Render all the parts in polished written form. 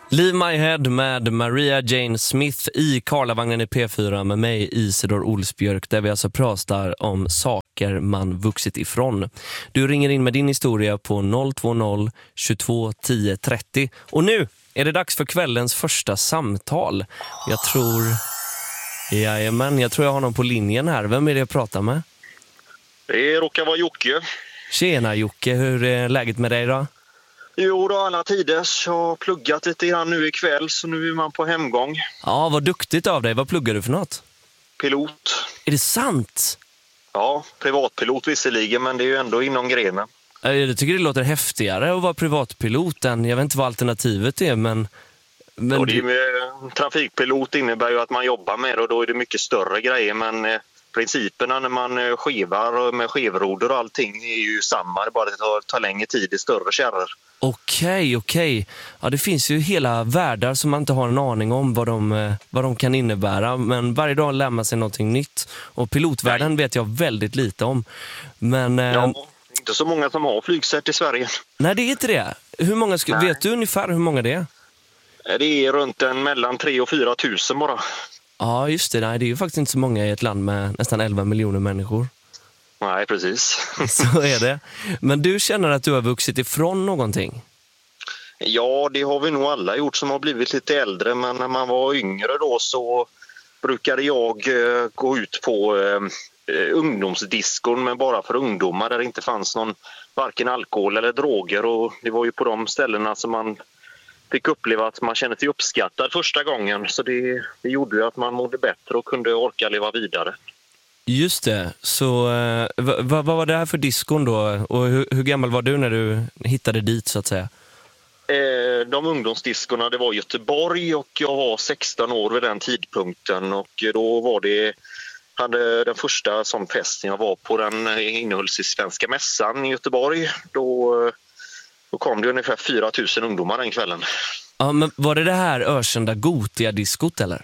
Leave My Head med Maria Jane Smith i Karlavagnen i P4 med mig, Isidor Olsbjörk, där vi alltså pratar om saker man vuxit ifrån. Du ringer in med din historia på 020 22 10 30. Och nu är det dags för kvällens första samtal. Jag tror jag har någon på linjen här. Vem är det jag pratar med? Det råkar vara Jocke. Tjena Jocke, hur är läget med dig då? Jo då, alla tider. Jag har pluggat lite grann nu ikväll, så nu är man på hemgång. Ja, vad duktigt av dig. Vad pluggar du för något? Pilot. Är det sant? Ja, privatpilot visserligen, men det är ju ändå inom grenen. Jag tycker det låter häftigare att vara privatpilot än, jag vet inte vad alternativet är, men och det är med, trafikpilot innebär ju att man jobbar med det, och då är det mycket större grejer, men principerna när man skivar med skivroder och allting är ju samma, det bara det tar längre tid i större kärror. Okej. Ja, det finns ju hela världar som man inte har en aning om vad de kan innebära. Men varje dag lär man sig någonting nytt. Och pilotvärlden vet jag väldigt lite om. Men, ja, inte så många som har flygcert i Sverige. Nej, det är inte det. Hur många vet du ungefär hur många det är? Det är runt mellan 3 och 4 tusen bara. Ja, just det. Nej, det är ju faktiskt inte så många i ett land med nästan 11 miljoner människor. Nej, precis. Så är det. Men du känner att du har vuxit ifrån någonting? Ja, det har vi nog alla gjort som har blivit lite äldre. Men när man var yngre då så brukade jag gå ut på ungdomsdiskon, men bara för ungdomar, där det inte fanns någon varken alkohol eller droger. Och det var ju på de ställena som man fick uppleva att man kände sig uppskattad första gången. Så det gjorde ju att man mådde bättre och kunde orka leva vidare. Just det. Så vad var det här för diskon då? Och hur gammal var du när du hittade dit så att säga? De ungdomsdiskorna, det var i Göteborg och jag var 16 år vid den tidpunkten. Och då hade den första sån festen jag var på, den innehölls i Svenska mässan i Göteborg. Då kom det ungefär 4 000 ungdomar den kvällen. Ja, men var det här ökända Gotia-diskot eller?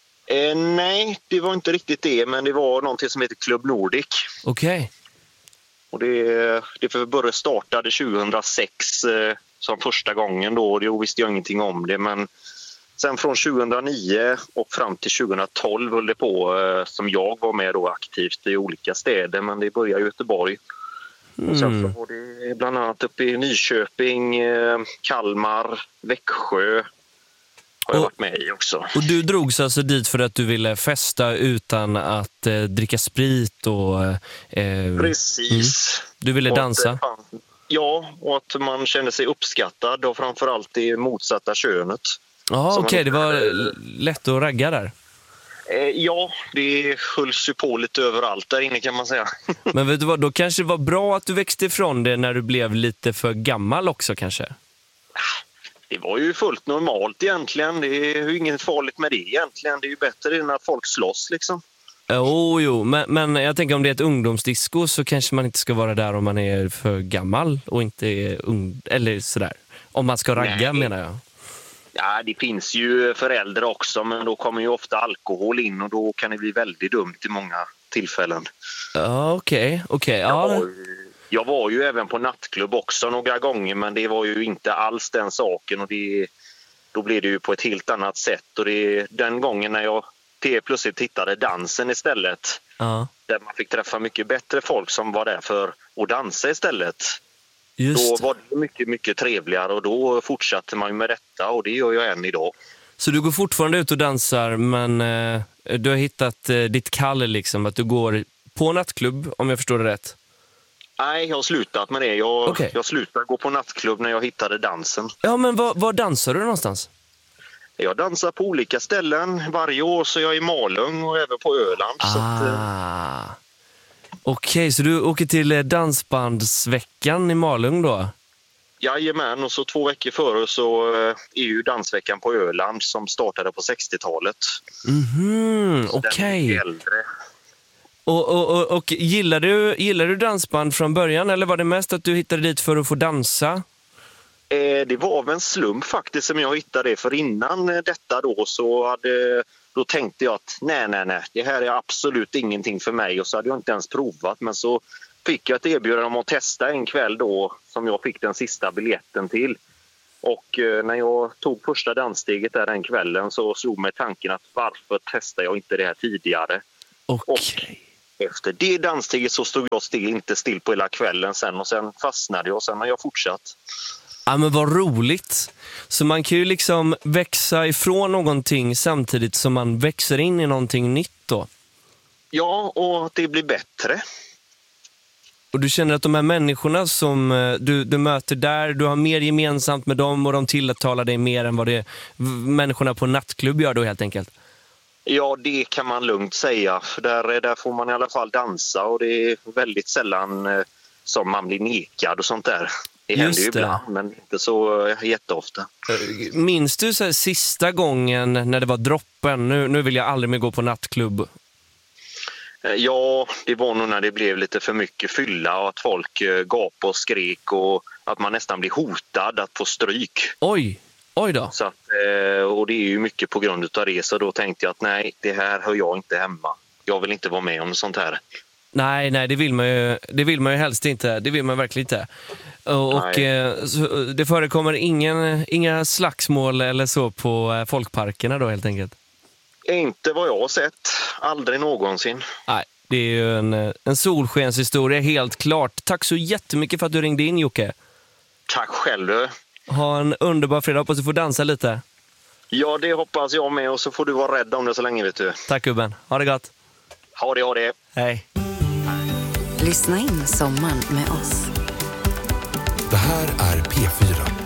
Nej, det var inte riktigt det, men det var någonting som heter Club Nordic. Okej. Och det startade 2006 som första gången då. Då visste jag ingenting om det, men sen från 2009 och fram till 2012 höll det på, som jag var med då aktivt i olika städer, men det började i Göteborg. Och sen så var det bland annat uppe i Nyköping, Kalmar, Växjö har jag varit med i också. Och du drogs alltså dit för att du ville festa utan att dricka sprit och... Precis. Du ville dansa? Ja, och att man kände sig uppskattad och framförallt det motsatta könet. Ja, okej. Det var lätt att ragga där. Ja, det hölls ju på lite överallt där inne kan man säga. Men vet du vad, då kanske det var bra att du växte ifrån det när du blev lite för gammal också kanske? Det var ju fullt normalt egentligen. Det är ju inget farligt med det egentligen. Det är ju bättre än att folk slåss liksom. Jo, men jag tänker om det är ett ungdomsdisco så kanske man inte ska vara där om man är för gammal och inte är ung, eller sådär. Om man ska ragga. Nej. Menar jag. Ja, det finns ju föräldrar också, men då kommer ju ofta alkohol in och då kan det bli väldigt dumt i många tillfällen. Ja, okej. Jag var ju även på nattklubb också några gånger, men det var ju inte alls den saken och då blev det ju på ett helt annat sätt. Och den gången när jag plötsligt hittade dansen istället, där man fick träffa mycket bättre folk som var där för att dansa istället. Då var det mycket, mycket trevligare och då fortsatte man med detta och det gör jag än idag. Så du går fortfarande ut och dansar, men du har hittat ditt kall liksom, att du går på nattklubb, om jag förstår det rätt? Nej, jag har slutat med det. Jag slutade gå på nattklubb när jag hittade dansen. Ja, men var dansar du någonstans? Jag dansar på olika ställen. Varje år så är jag i Malung och även på Öland. Okej, så du åker till dansbandsveckan i Malung då? Jajamän, och så 2 veckor före så är ju dansveckan på Öland som startade på 60-talet. Okej. Och gillar du dansband från början, eller var det mest att du hittade dit för att få dansa? Det var väl en slump faktiskt som jag hittade det, för innan detta då tänkte jag att nej, det här är absolut ingenting för mig, och så hade jag inte ens provat, men så fick jag ett erbjudande om att testa en kväll då som jag fick den sista biljetten till. Och när jag tog första danssteget där den kvällen så slog mig tanken att varför testar jag inte det här tidigare? Okej. Efter det danssteget så stod jag inte still på hela kvällen sen och sen fastnade jag och sen har jag fortsatt. Ja, men vad roligt. Så man kan ju liksom växa ifrån någonting samtidigt som man växer in i någonting nytt då. Ja, och att det blir bättre. Och du känner att de här människorna som du möter där, du har mer gemensamt med dem och de tilltalar dig mer än vad det människorna på nattklubb gör då helt enkelt? Ja, det kan man lugnt säga. För där får man i alla fall dansa och det är väldigt sällan som man blir nekad och sånt där. Det händer ju ibland, men inte så jätteofta. Minns du så här, sista gången när det var droppen? Nu vill jag aldrig mer gå på nattklubb. Ja, det var nog när det blev lite för mycket fylla och att folk gapade och skrek och att man nästan blir hotad att få stryk. Oj då. Så att, och det är ju mycket på grund av det, så då tänkte jag att nej, det här hör jag inte hemma. Jag vill inte vara med om sånt här. Nej, det vill man ju helst inte. Det vill man verkligen inte. Och så det förekommer inga slagsmål eller så på folkparkerna då helt enkelt? Inte vad jag har sett. Aldrig någonsin. Nej, det är ju en solskenshistoria helt klart. Tack så jättemycket för att du ringde in, Jocke. Tack själv. Ha en underbar fredag, hoppas du får dansa lite. Ja, det hoppas jag med, och så får du vara rädd om det så länge, vet du. Tack gubben, ha det gott. Ha det. Hej. Lyssna in sommaren med oss. Det här är P4.